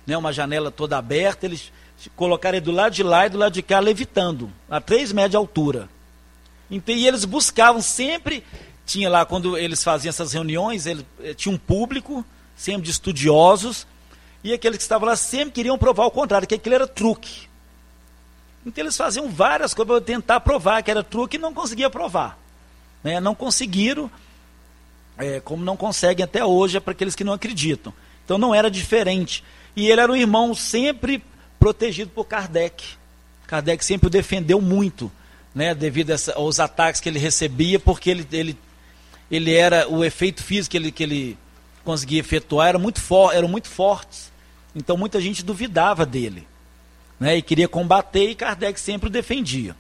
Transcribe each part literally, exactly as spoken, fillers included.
né, uma janela toda aberta, eles colocaram ele do lado de lá e do lado de cá levitando, a três metros de altura. Então, e eles buscavam sempre, tinha lá, quando eles faziam essas reuniões, ele, tinha um público, sempre de estudiosos, e aqueles que estavam lá sempre queriam provar o contrário, que aquilo era truque. Então eles faziam várias coisas para tentar provar que era truque e não conseguia provar. Né? Não conseguiram, é, como não conseguem até hoje, é para aqueles que não acreditam. Então não era diferente. E ele era um irmão sempre protegido por Kardec. Kardec sempre o defendeu muito, né, devido a essa, aos ataques que ele recebia, porque ele, ele, ele era, o efeito físico que ele, que ele conseguia efetuar era muito for, eram muito fortes. Então muita gente duvidava dele, né, e queria combater, e Kardec sempre o defendia.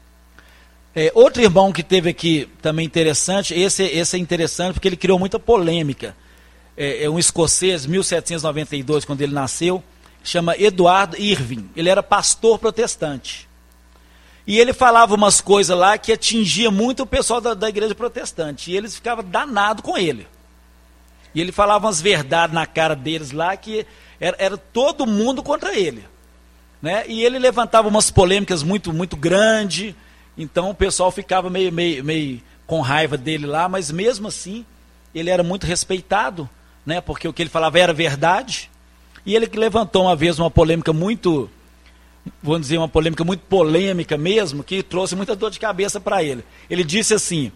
É, outro irmão que teve aqui também interessante, esse, esse é interessante porque ele criou muita polêmica. É, é um escocês, mil setecentos e noventa e dois, quando ele nasceu, chama Edward Irving. Ele era pastor protestante. E ele falava umas coisas lá que atingia muito o pessoal da, da igreja protestante. E eles ficavam danados com ele. E ele falava umas verdades na cara deles lá que era, era todo mundo contra ele. Né? E ele levantava umas polêmicas muito, muito grandes. Então o pessoal ficava meio, meio, meio com raiva dele lá. Mas mesmo assim, ele era muito respeitado. Né? Porque o que ele falava era verdade. E ele que levantou uma vez uma polêmica muito, vamos dizer, uma polêmica muito polêmica mesmo, que trouxe muita dor de cabeça para ele. Ele disse assim,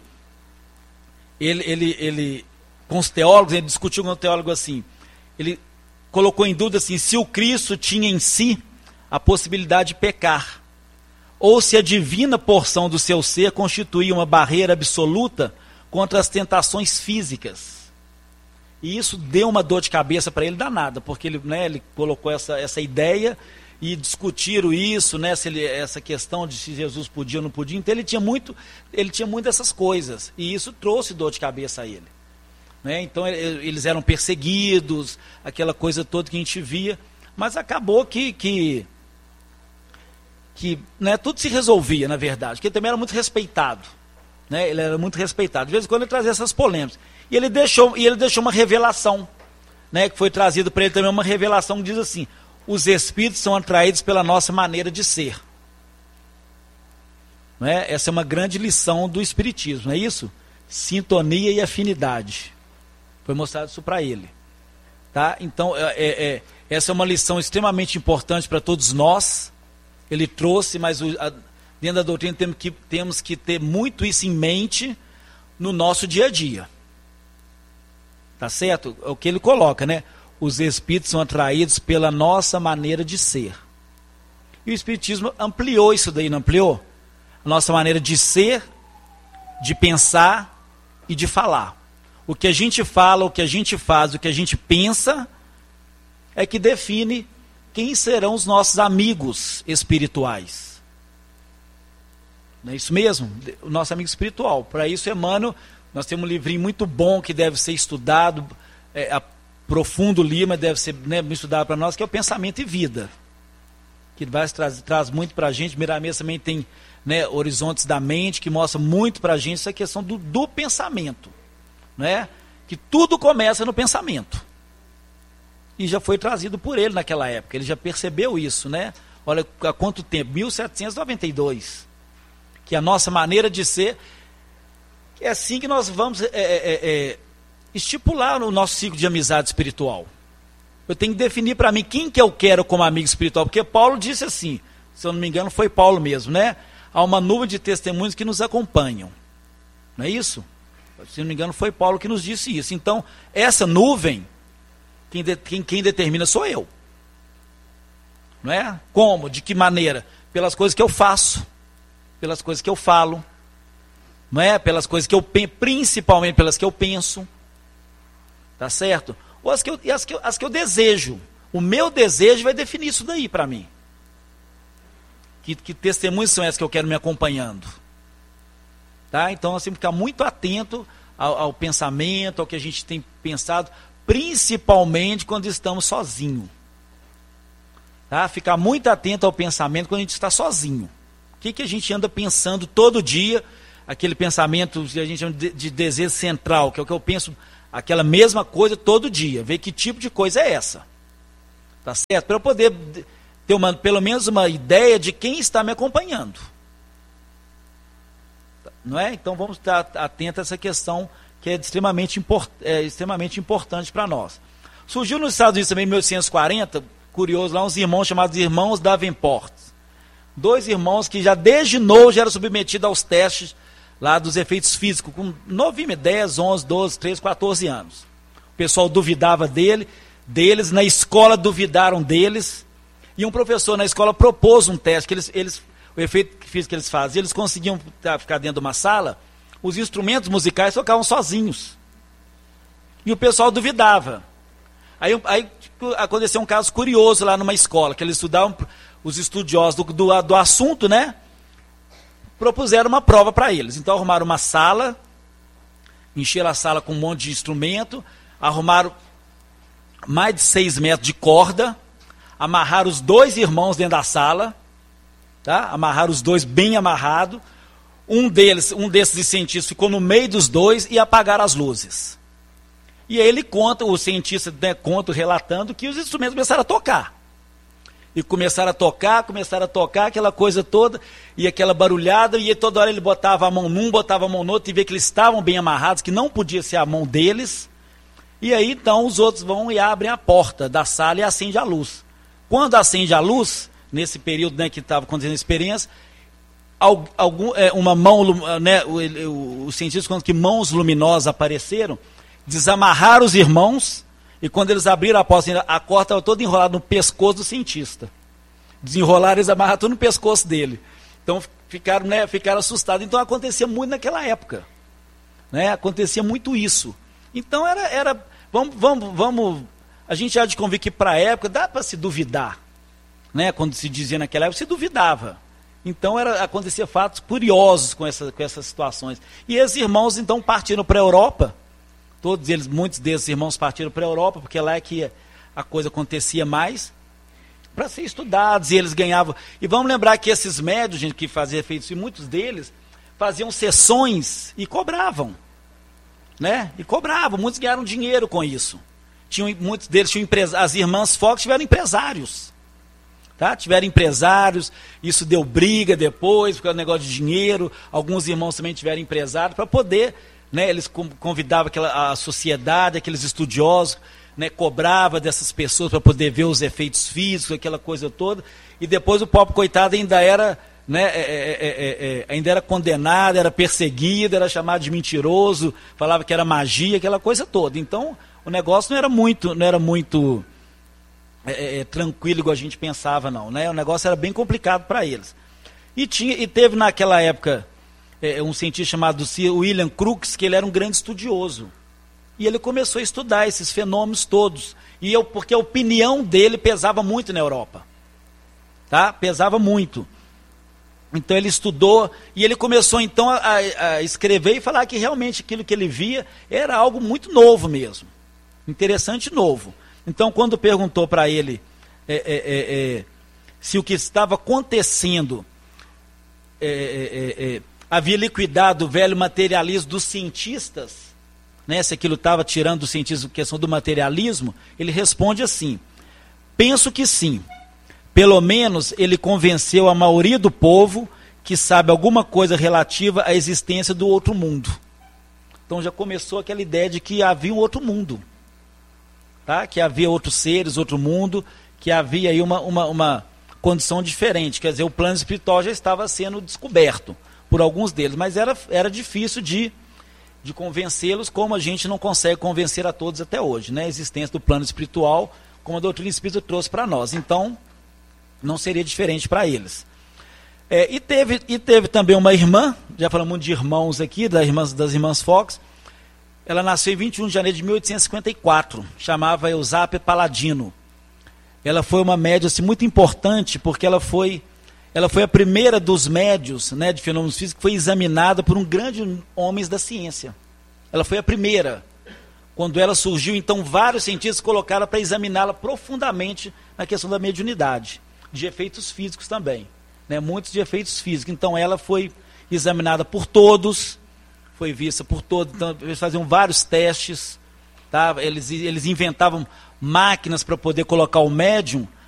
ele, ele, ele, com os teólogos, ele discutiu com o teólogo assim, ele colocou em dúvida assim, se o Cristo tinha em si a possibilidade de pecar, ou se a divina porção do seu ser constituía uma barreira absoluta contra as tentações físicas. E isso deu uma dor de cabeça para ele danada, porque ele, né, ele colocou essa, essa ideia e discutiram isso, né, se ele, essa questão de se Jesus podia ou não podia. Então ele tinha muito, ele tinha muito dessas coisas, e isso trouxe dor de cabeça a ele. Né? Então ele, eles eram perseguidos, aquela coisa toda que a gente via, mas acabou que, que, que né, tudo se resolvia, na verdade, porque ele também era muito respeitado. Né? Ele era muito respeitado. De vez em quando ele trazia essas polêmicas. E ele deixou, e ele deixou uma revelação, né, que foi trazida para ele também, uma revelação que diz assim, os espíritos são atraídos pela nossa maneira de ser. Né? Essa é uma grande lição do espiritismo, não é isso? Sintonia e afinidade. Foi mostrado isso para ele. Tá? Então, é, é, essa é uma lição extremamente importante para todos nós. Ele trouxe, mas o, a, dentro da doutrina temos que, temos que ter muito isso em mente no nosso dia a dia. Tá certo? É o que ele coloca, né? Os espíritos são atraídos pela nossa maneira de ser. E o espiritismo ampliou isso daí, não ampliou? A nossa maneira de ser, de pensar e de falar. O que a gente fala, o que a gente faz, o que a gente pensa, é que define quem serão os nossos amigos espirituais. Não é isso mesmo? O nosso amigo espiritual. Para isso, Emmanuel, nós temos um livrinho muito bom que deve ser estudado, é, a profundo Lima deve ser, né, estudado para nós, que é o Pensamento e Vida. Que vai, traz, traz muito para a gente. Miramês também tem, né, Horizontes da Mente, que mostra muito para a gente essa questão do, do pensamento. Né? Que tudo começa no pensamento. E já foi trazido por ele naquela época. Ele já percebeu isso, né? Olha há quanto tempo? mil setecentos e noventa e dois. Que a nossa maneira de ser... É assim que nós vamos é, é, é, estipular o nosso ciclo de amizade espiritual. Eu tenho que definir para mim quem que eu quero como amigo espiritual, porque Paulo disse assim, se eu não me engano foi Paulo mesmo, né? Há uma nuvem de testemunhos que nos acompanham. Não é isso? Se não me engano foi Paulo que nos disse isso. Então, essa nuvem, quem, de, quem, quem determina sou eu. Não é? Como? De que maneira? Pelas coisas que eu faço, pelas coisas que eu falo, não é? Pelas coisas que eu penso, principalmente pelas que eu penso, tá certo? Ou as que eu, as que eu, as que eu desejo. O meu desejo vai definir isso daí para mim. Que, que testemunhos são essas que eu quero me acompanhando? Tá? Então nós temos que ficar muito atento ao, ao pensamento, ao que a gente tem pensado, principalmente quando estamos sozinhos. Tá? Ficar muito atento ao pensamento quando a gente está sozinho. O que, que a gente anda pensando todo dia? Aquele pensamento que a gente chama de, de desejo central, que é o que eu penso, aquela mesma coisa todo dia. Ver que tipo de coisa é essa. Tá certo? Para eu poder ter uma, pelo menos uma ideia de quem está me acompanhando. Não é? Então vamos estar atentos a essa questão que é extremamente, import, é, extremamente importante para nós. Surgiu nos Estados Unidos também em mil oitocentos e quarenta, curioso, lá uns irmãos chamados Irmãos Davenport. Dois irmãos que já desde novo já eram submetidos aos testes lá dos efeitos físicos, com novinho, dez, onze, doze, treze, quatorze anos. O pessoal duvidava dele, deles, na escola duvidaram deles, e um professor na escola propôs um teste, que eles, eles, o efeito físico que eles faziam, eles conseguiam ficar dentro de uma sala, os instrumentos musicais tocavam sozinhos. E o pessoal duvidava. Aí, aí aconteceu um caso curioso lá numa escola, que eles estudavam, os estudiosos do, do, do assunto, né? Propuseram uma prova para eles. Então arrumaram uma sala, encheram a sala com um monte de instrumento, arrumaram mais de seis metros de corda, amarraram os dois irmãos dentro da sala, tá? Amarraram os dois bem amarrados. Um deles, um desses cientistas ficou no meio dos dois e apagaram as luzes. E aí ele conta, o cientista, né, conta, relatando que os instrumentos começaram a tocar. E começaram a tocar, começaram a tocar, aquela coisa toda, e aquela barulhada, e toda hora ele botava a mão num, botava a mão no outro, e vê que eles estavam bem amarrados, que não podia ser a mão deles. E aí então os outros vão e abrem a porta da sala e acende a luz. Quando acende a luz, nesse período, né, que estava acontecendo a experiência, algum, é, uma mão, né, o, o, o cientista conta que mãos luminosas apareceram, desamarraram os irmãos, e quando eles abriram a porta, a corda estava toda enrolada no pescoço do cientista. Desenrolaram e desamarraram tudo no pescoço dele. Então ficaram, né, ficaram assustados. Então acontecia muito naquela época. Né? Acontecia muito isso. Então era, era vamos, vamos, vamos, a gente há de convir que para a época dá para se duvidar. Né? Quando se dizia naquela época, se duvidava. Então era, acontecia fatos curiosos com, essa, com essas situações. E esses irmãos então partiram para a Europa. Todos eles, muitos desses irmãos partiram para a Europa, porque lá é que a coisa acontecia mais, para ser estudados, e eles ganhavam. E vamos lembrar que esses médios, gente, que faziam efeitos, e muitos deles faziam sessões e cobravam. Né? E cobravam, muitos ganharam dinheiro com isso. Tinham, muitos deles tinham empresários, as irmãs Fox tiveram empresários. Tá? Tiveram empresários, isso deu briga depois, por causa do negócio de dinheiro. Alguns irmãos também tiveram empresários para poder... Né, eles convidavam aquela, a sociedade, aqueles estudiosos, né, cobrava dessas pessoas para poder ver os efeitos físicos, aquela coisa toda, e depois o pobre coitado ainda era, né, é, é, é, é, ainda era condenado, era perseguido, era chamado de mentiroso, falava que era magia, aquela coisa toda. Então o negócio não era muito, não era muito é, é, tranquilo igual a gente pensava, não, né? O negócio era bem complicado para eles. E, tinha, e teve naquela época um cientista chamado William Crookes, que ele era um grande estudioso. E ele começou a estudar esses fenômenos todos. E eu, porque a opinião dele pesava muito na Europa. Tá? Pesava muito. Então ele estudou, e ele começou então a, a escrever e falar que realmente aquilo que ele via era algo muito novo mesmo. Interessante e novo. Então quando perguntou para ele é, é, é, é, se o que estava acontecendo... É, é, é, havia liquidado o velho materialismo dos cientistas, né, se aquilo estava tirando do cientismo a questão do materialismo, ele responde assim: penso que sim. Pelo menos ele convenceu a maioria do povo que sabe alguma coisa relativa à existência do outro mundo. Então já começou aquela ideia de que havia um outro mundo, tá? Que havia outros seres, outro mundo, que havia aí uma, uma, uma condição diferente. Quer dizer, o plano espiritual já estava sendo descoberto por alguns deles, mas era, era difícil de, de convencê-los, como a gente não consegue convencer a todos até hoje, né? A existência do plano espiritual, como a doutrina espírita trouxe para nós. Então, não seria diferente para eles. É, e, teve, e teve também uma irmã, já falamos de irmãos aqui, das irmãs, das irmãs Fox. Ela nasceu em vinte e um de janeiro de mil oitocentos e cinquenta e quatro, chamava Eusápia Paladino. Ela foi uma médium assim, muito importante, porque ela foi... Ela foi a primeira dos médios, né, de fenômenos físicos que foi examinada por um grande homem da ciência. Ela foi a primeira. Quando ela surgiu, então vários cientistas colocaram para examiná-la profundamente na questão da mediunidade, de efeitos físicos também. Né, muitos de efeitos físicos. Então ela foi examinada por todos, foi vista por todos. Então, eles faziam vários testes, tá? eles, eles inventavam máquinas para poder colocar o médium